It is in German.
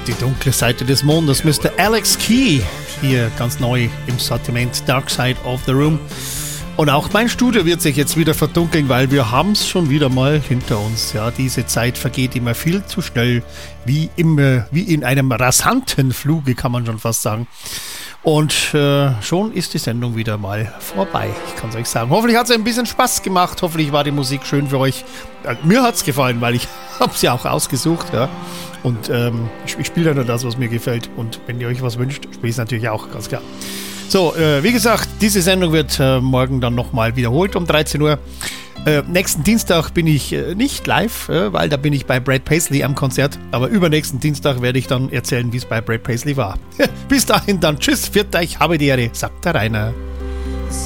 Die dunkle Seite des Mondes, Mr. Alex Key, hier ganz neu im Sortiment Dark Side of the Room. Und auch mein Studio wird sich jetzt wieder verdunkeln, weil wir haben es schon wieder mal hinter uns. Ja, diese Zeit vergeht immer viel zu schnell, wie in einem rasanten Fluge, kann man schon fast sagen. Und schon ist die Sendung wieder mal vorbei, ich kann es euch sagen. Hoffentlich hat es ein bisschen Spaß gemacht, hoffentlich war die Musik schön für euch. Mir hat es gefallen, weil ich habe es ja auch ausgesucht. Ja. Und ich spiele ja nur das, was mir gefällt. Und wenn ihr euch was wünscht, spiele ich es natürlich auch, ganz klar. So, wie gesagt, diese Sendung wird morgen dann nochmal wiederholt um 13 Uhr. Nächsten Dienstag bin ich nicht live, weil da bin ich bei Brad Paisley am Konzert. Aber übernächsten Dienstag werde ich dann erzählen, wie es bei Brad Paisley war. Bis dahin dann, tschüss, pfiat euch, habe die Ehre, sagt der Rainer.